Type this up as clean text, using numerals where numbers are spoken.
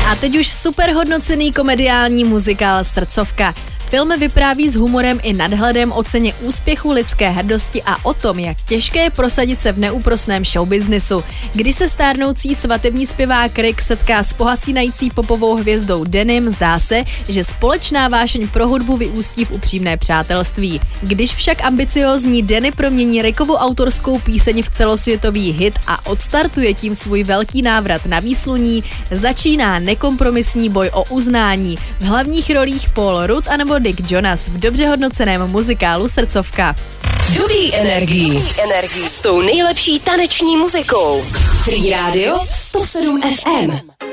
A teď už super hodnocený komediální muzikál Srdcovka. Film vypráví s humorem i nadhledem o ceně úspěchu lidské hrdosti a o tom, jak těžké je prosadit se v neúprosném showbiznisu. Kdy se stárnoucí svatební zpěvák Rick setká s pohasínající popovou hvězdou Danem, zdá se, že společná vášeň pro hudbu vyústí v upřímné přátelství. Když však ambiciózní Danny promění Rickovu autorskou píseň v celosvětový hit a odstartuje tím svůj velký návrat na výsluní, začíná nekompromisní boj o uznání. V hlavních rolích Paul Rudd anebo Nick Jonas v dobře hodnoceném muzikálu Srdcovka. Dobrý energii s tou nejlepší taneční muzikou. Free Radio 107 FM.